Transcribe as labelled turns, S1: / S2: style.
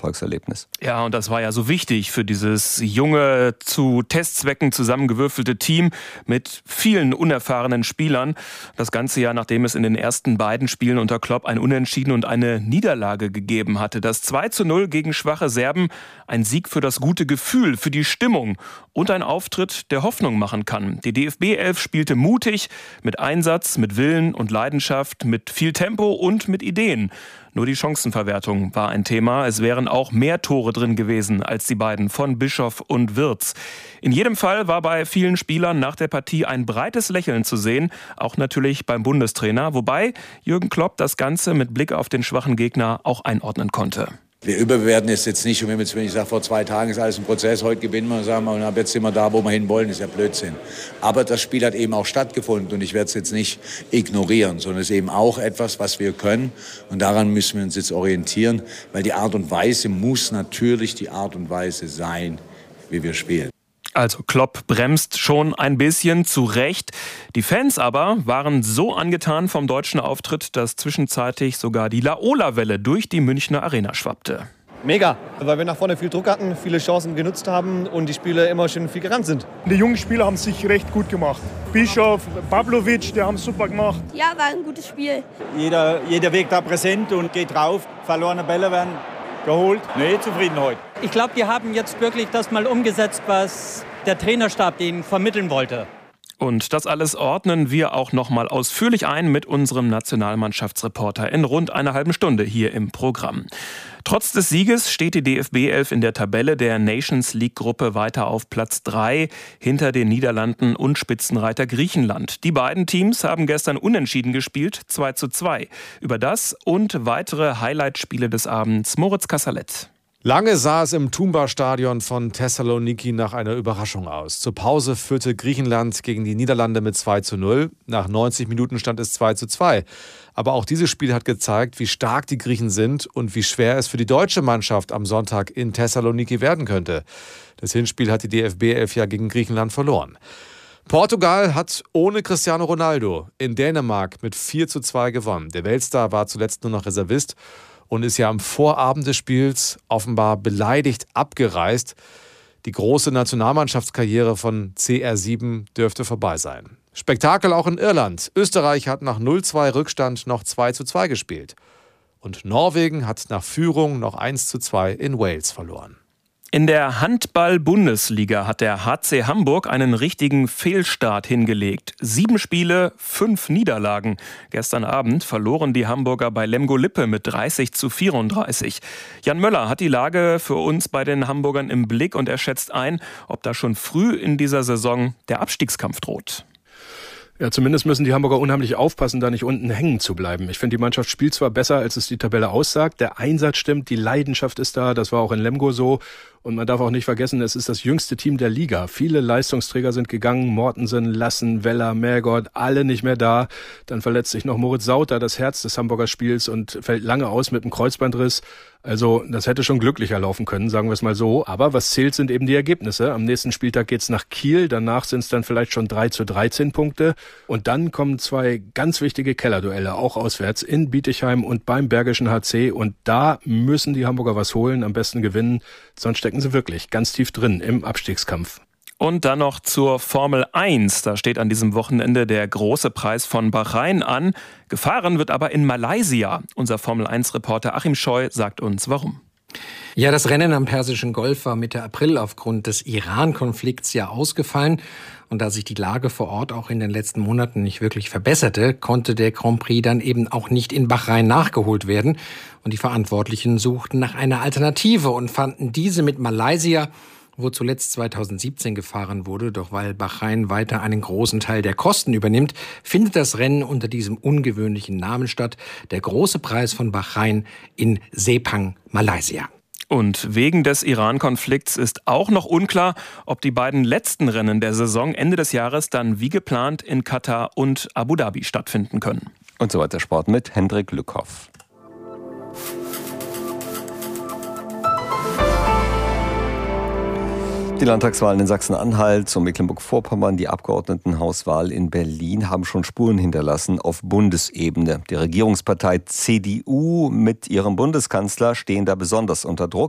S1: Erfolgserlebnis.
S2: Ja, und das war ja so wichtig für dieses junge, zu Testzwecken zusammengewürfelte Team mit vielen unerfahrenen Spielern. Das Ganze ja, nachdem es in den ersten beiden Spielen unter Klopp ein Unentschieden und eine Niederlage gegeben hatte. Das 2:0 gegen schwache Serben, ein Sieg für das gute Gefühl, für die Stimmung und ein Auftritt, der Hoffnung machen kann. Die DFB-11 spielte mutig, mit Einsatz, mit Willen und Leidenschaft, mit viel Tempo und mit Ideen. Nur die Chancenverwertung war ein Thema. Es wären auch mehr Tore drin gewesen als die beiden von Bischof und Wirtz. In jedem Fall war bei vielen Spielern nach der Partie ein breites Lächeln zu sehen, auch natürlich beim Bundestrainer, wobei Jürgen Klopp das Ganze mit Blick auf den schwachen Gegner auch einordnen konnte.
S3: Wir überbewerten es jetzt nicht. Und wenn ich sage, vor 2 Tagen ist alles ein Prozess, heute gewinnen wir, sagen wir, und ab jetzt sind wir da, wo wir hinwollen, ist ja Blödsinn. Aber das Spiel hat eben auch stattgefunden und ich werde es jetzt nicht ignorieren, sondern es ist eben auch etwas, was wir können. Und daran müssen wir uns jetzt orientieren, weil die Art und Weise muss natürlich die Art und Weise sein, wie wir spielen.
S2: Also Klopp bremst schon ein bisschen, zu Recht. Die Fans aber waren so angetan vom deutschen Auftritt, dass zwischenzeitlich sogar die Laola-Welle durch die Münchner Arena schwappte.
S4: Mega, weil wir nach vorne viel Druck hatten, viele Chancen genutzt haben und die Spieler immer schön viel gerannt sind.
S5: Die jungen Spieler haben sich recht gut gemacht. Bischof, Pavlovic, die haben es super gemacht.
S6: Ja, war ein gutes Spiel.
S7: Jeder Weg da präsent und geht drauf. Verlorene Bälle werden geholt. Nee, zufrieden heute.
S8: Ich glaube, die haben jetzt wirklich das mal umgesetzt, was der Trainerstab denen vermitteln wollte.
S2: Und das alles ordnen wir auch noch mal ausführlich ein mit unserem Nationalmannschaftsreporter in rund einer halben Stunde hier im Programm. Trotz des Sieges steht die DFB-11 in der Tabelle der Nations League-Gruppe weiter auf Platz 3 hinter den Niederlanden und Spitzenreiter Griechenland. Die beiden Teams haben gestern unentschieden gespielt, 2:2. Über das und weitere Highlight-Spiele des Abends Moritz Kassalet.
S9: Lange sah es im Toumba-Stadion von Thessaloniki nach einer Überraschung aus. Zur Pause führte Griechenland gegen die Niederlande mit 2:0. Nach 90 Minuten stand es 2:2. Aber auch dieses Spiel hat gezeigt, wie stark die Griechen sind und wie schwer es für die deutsche Mannschaft am Sonntag in Thessaloniki werden könnte. Das Hinspiel hat die DFB-11 ja gegen Griechenland verloren. Portugal hat ohne Cristiano Ronaldo in Dänemark mit 4:2 gewonnen. Der Weltstar war zuletzt nur noch Reservist und ist ja am Vorabend des Spiels offenbar beleidigt abgereist. Die große Nationalmannschaftskarriere von CR7 dürfte vorbei sein. Spektakel auch in Irland. Österreich hat nach 0:2 Rückstand noch 2:2 gespielt. Und Norwegen hat nach Führung noch 1:2 in Wales verloren.
S2: In der Handball-Bundesliga hat der HC Hamburg einen richtigen Fehlstart hingelegt. 7 Spiele, 5 Niederlagen. Gestern Abend verloren die Hamburger bei Lemgo Lippe mit 30:34. Jan Möller hat die Lage für uns bei den Hamburgern im Blick und er schätzt ein, ob da schon früh in dieser Saison der Abstiegskampf droht.
S10: Ja, zumindest müssen die Hamburger unheimlich aufpassen, da nicht unten hängen zu bleiben. Ich finde, die Mannschaft spielt zwar besser, als es die Tabelle aussagt. Der Einsatz stimmt, die Leidenschaft ist da. Das war auch in Lemgo so. Und man darf auch nicht vergessen, es ist das jüngste Team der Liga. Viele Leistungsträger sind gegangen. Mortensen, Lassen, Weller, Mergott, alle nicht mehr da. Dann verletzt sich noch Moritz Sauter, das Herz des Hamburger Spiels, und fällt lange aus mit einem Kreuzbandriss. Also das hätte schon glücklicher laufen können, sagen wir es mal so. Aber was zählt, sind eben die Ergebnisse. Am nächsten Spieltag geht's nach Kiel. Danach sind es dann vielleicht schon 3:13 Punkte. Und dann kommen 2 ganz wichtige Kellerduelle, auch auswärts, in Bietigheim und beim Bergischen HC. Und da müssen die Hamburger was holen, am besten gewinnen. Sonst stecken sie wirklich ganz tief drin im Abstiegskampf.
S2: Und dann noch zur Formel 1. Da steht an diesem Wochenende der große Preis von Bahrain an. Gefahren wird aber in Malaysia. Unser Formel 1-Reporter Achim Scheu sagt uns, warum.
S11: Ja, das Rennen am Persischen Golf war Mitte April aufgrund des Iran-Konflikts ja ausgefallen. Und da sich die Lage vor Ort auch in den letzten Monaten nicht wirklich verbesserte, konnte der Grand Prix dann eben auch nicht in Bahrain nachgeholt werden. Und die Verantwortlichen suchten nach einer Alternative und fanden diese mit Malaysia, wo zuletzt 2017 gefahren wurde. Doch weil Bahrain weiter einen großen Teil der Kosten übernimmt, findet das Rennen unter diesem ungewöhnlichen Namen statt. Der große Preis von Bahrain in Sepang, Malaysia.
S2: Und wegen des Iran-Konflikts ist auch noch unklar, ob die beiden letzten Rennen der Saison Ende des Jahres dann wie geplant in Katar und Abu Dhabi stattfinden können.
S1: Und so weiter Sport mit Hendrik Lückhoff. Die Landtagswahlen in Sachsen-Anhalt und Mecklenburg-Vorpommern, die Abgeordnetenhauswahl in Berlin haben schon Spuren hinterlassen auf Bundesebene. Die Regierungspartei CDU mit ihrem Bundeskanzler stehen da besonders unter Druck.